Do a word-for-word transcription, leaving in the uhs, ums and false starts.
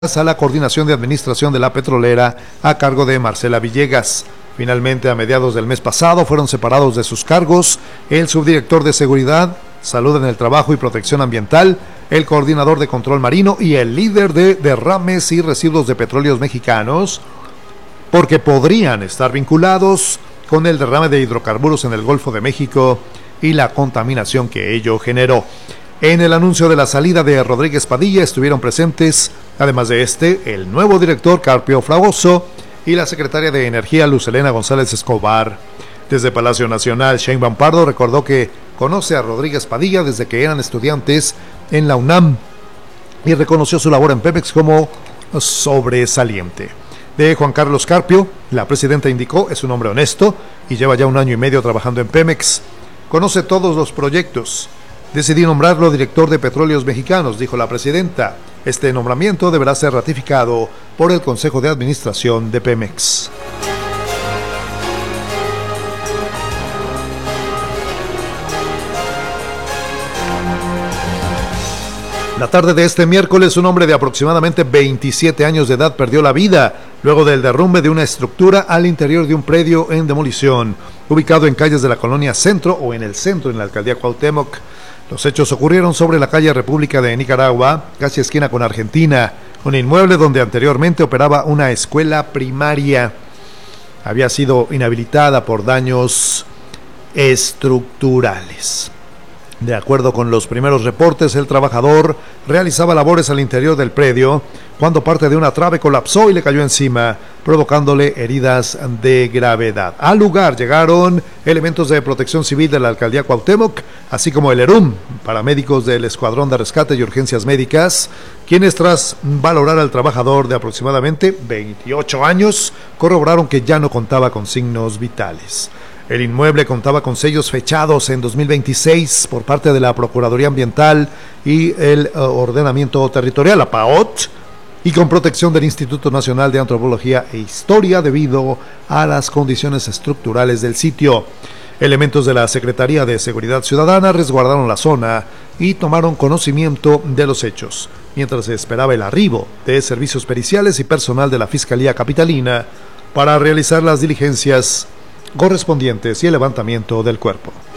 a la coordinación de administración de la petrolera a cargo de Marcela Villegas. Finalmente, a mediados del mes pasado, fueron separados de sus cargos el subdirector de Seguridad, Salud en el Trabajo y Protección Ambiental, el coordinador de Control Marino y el líder de Derrames y Residuos de Petróleos Mexicanos, porque podrían estar vinculados con el derrame de hidrocarburos en el Golfo de México y la contaminación que ello generó. En el anuncio de la salida de Rodríguez Padilla estuvieron presentes, además de este, el nuevo director Carpio Fragoso y la secretaria de Energía Luz Helena González Escobar. Desde Palacio Nacional, Sheinbaum Pardo recordó que conoce a Rodríguez Padilla desde que eran estudiantes en la UNAM y reconoció su labor en Pemex como sobresaliente. De Juan Carlos Carpio, la presidenta indicó es un hombre honesto y lleva ya un año y medio trabajando en Pemex. Conoce todos los proyectos. Decidí nombrarlo director de Petróleos Mexicanos, dijo la presidenta. Este nombramiento deberá ser ratificado por el Consejo de Administración de Pemex. La tarde de este miércoles, un hombre de aproximadamente veintisiete años de edad perdió la vida luego del derrumbe de una estructura al interior de un predio en demolición, ubicado en calles de la colonia Centro o en el centro, en la alcaldía Cuauhtémoc. Los hechos ocurrieron sobre la calle República de Nicaragua, casi esquina con Argentina, un inmueble donde anteriormente operaba una escuela primaria. Había sido inhabilitada por daños estructurales. De acuerdo con los primeros reportes, el trabajador realizaba labores al interior del predio cuando parte de una trave colapsó y le cayó encima, provocándole heridas de gravedad. Al lugar llegaron elementos de protección civil de la alcaldía Cuauhtémoc, así como el ERUM, paramédicos del Escuadrón de Rescate y Urgencias Médicas, quienes tras valorar al trabajador de aproximadamente veintiocho años, corroboraron que ya no contaba con signos vitales. El inmueble contaba con sellos fechados en dos mil veintiséis por parte de la Procuraduría Ambiental y el uh, Ordenamiento Territorial, la P A O T, y con protección del Instituto Nacional de Antropología e Historia debido a las condiciones estructurales del sitio. Elementos de la Secretaría de Seguridad Ciudadana resguardaron la zona y tomaron conocimiento de los hechos, mientras se esperaba el arribo de servicios periciales y personal de la Fiscalía Capitalina para realizar las diligencias correspondientes y el levantamiento del cuerpo.